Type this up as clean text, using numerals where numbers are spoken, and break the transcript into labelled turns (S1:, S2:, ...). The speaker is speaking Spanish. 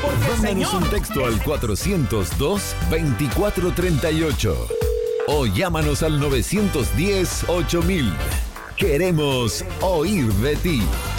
S1: Mándanos un texto al 402-2438 o llámanos al 910-8000. Queremos oír de ti.